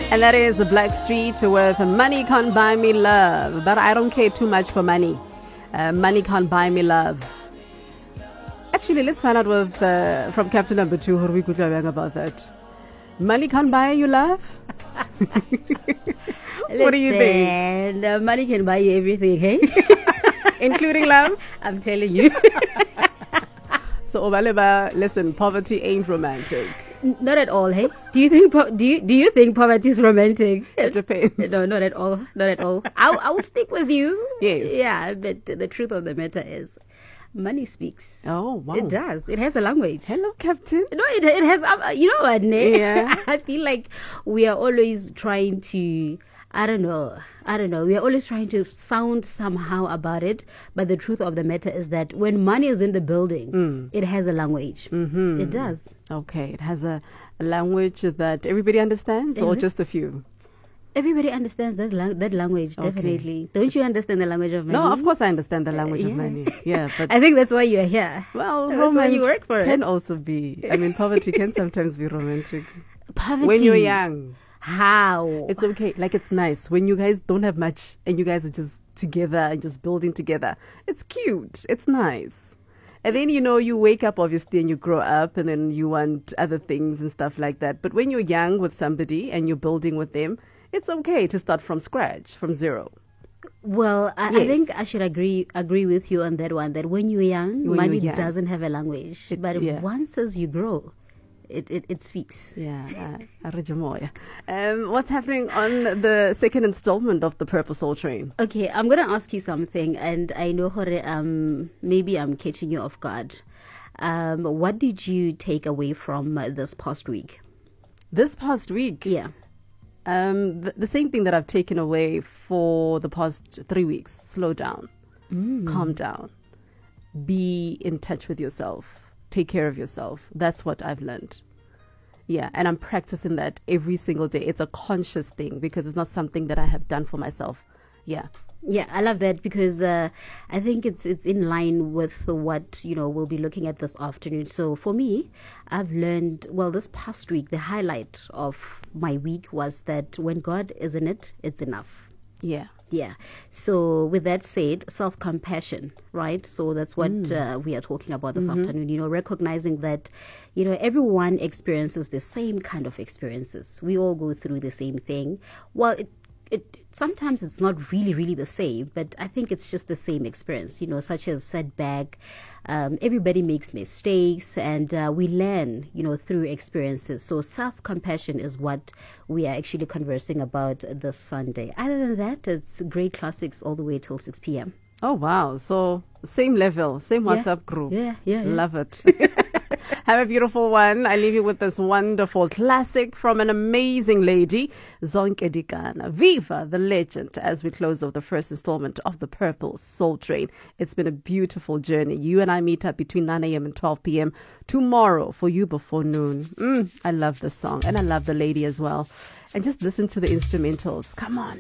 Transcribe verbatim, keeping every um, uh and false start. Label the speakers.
Speaker 1: And that is Blackstreet with Money Can't Buy Me Love. But I don't care too much for money. Uh, money can't buy me love. Actually, let's find out with, uh, from Captain Number Two, Hurwi Kutlabang, about that. Money can't buy you love? What do you think?
Speaker 2: Uh, money can buy you everything, hey?
Speaker 1: Including love?
Speaker 2: I'm telling you.
Speaker 1: So, Obaleba, listen, poverty ain't romantic.
Speaker 2: Not at all, hey? Do you think po- do you do you think poverty is romantic?
Speaker 1: It depends.
Speaker 2: No, not at all. Not at all. I'll I'll stick with you.
Speaker 1: Yes.
Speaker 2: Yeah, but the truth of the matter is, money speaks.
Speaker 1: Oh, wow.
Speaker 2: It does. It has a language.
Speaker 1: Hello, Captain.
Speaker 2: No, it it has. Um, you know what, ne?
Speaker 1: Yeah.
Speaker 2: I feel like we are always trying to. I don't know. I don't know. We are always trying to sound somehow about it, but the truth of the matter is that when money is in the building, mm. it has a language.
Speaker 1: Mm-hmm.
Speaker 2: It does.
Speaker 1: Okay, it has a, a language that everybody understands,
Speaker 2: Is
Speaker 1: or
Speaker 2: it?
Speaker 1: just a few?
Speaker 2: Everybody understands that lang- that language,
Speaker 1: Okay.
Speaker 2: definitely. Don't you understand the language of money?
Speaker 1: No, of course I understand the language
Speaker 2: Uh,
Speaker 1: of
Speaker 2: yeah.
Speaker 1: money. Yeah, but
Speaker 2: I think that's why you're here.
Speaker 1: well,
Speaker 2: That's why
Speaker 1: romance
Speaker 2: you work for
Speaker 1: can
Speaker 2: it.
Speaker 1: also be. I mean, poverty can sometimes be romantic.
Speaker 2: Poverty.
Speaker 1: When you're young,
Speaker 2: How?
Speaker 1: it's okay. Like, it's nice when you guys don't have much and you guys are just together and just building together. It's cute. It's nice. And then, you know, you wake up, obviously, and you grow up, and then you want other things and stuff like that. But when you're young with somebody and you're building with them, it's okay to start from scratch, from zero.
Speaker 2: Well, I,
Speaker 1: Yes.
Speaker 2: I think I should agree agree with you on that one. That when you're young,
Speaker 1: When
Speaker 2: money
Speaker 1: you're young.
Speaker 2: doesn't have a language,
Speaker 1: It-
Speaker 2: but
Speaker 1: yeah.
Speaker 2: once as you grow, it it, it speaks.
Speaker 1: Yeah, uh, Arajamoya. um, what's happening on the second installment of the Purple Soul Train?
Speaker 2: Okay, I'm gonna ask you something, and I know Hore, um maybe I'm catching you off guard. Um, what did you take away from uh, this past week?
Speaker 1: This past week,
Speaker 2: Yeah.
Speaker 1: um, the, the same thing that I've taken away for the past three weeks. Slow down, calm down, be in touch with yourself, take care of yourself. That's what I've learned. Yeah, and I'm practicing that every single day. It's a conscious thing because it's not something that I have done for myself. Yeah.
Speaker 2: Yeah, I love that because uh, I think it's it's in line with what, you know, we'll be looking at this afternoon. So for me, I've learned, well, this past week, the highlight of my week was that when God is in it, it's enough.
Speaker 1: Yeah.
Speaker 2: Yeah. So with that said, self-compassion, right? So that's what uh, we are talking about this afternoon, you know, recognizing that, you know, everyone experiences the same kind of experiences. We all go through the same thing. Well, it It sometimes it's not really, really the same, but I think it's just the same experience, you know, such as setback. Um, everybody makes mistakes, and uh, we learn, you know, through experiences. So self-compassion is what we are actually conversing about this Sunday. Other than that, it's great classics all the way till six p.m.
Speaker 1: Oh, wow. So same level, same
Speaker 2: Yeah.
Speaker 1: WhatsApp group.
Speaker 2: Yeah, yeah, yeah.
Speaker 1: Love it. Have a beautiful one. I leave you with this wonderful classic from an amazing lady, Zonke Dikana. Viva the legend as we close off the first installment of the Purple Soul Train. It's been a beautiful journey. You and I meet up between nine a.m. and twelve p.m. tomorrow for You Before Noon. Mm, I love this song, and I love the lady as well. And just listen to the instrumentals. Come on.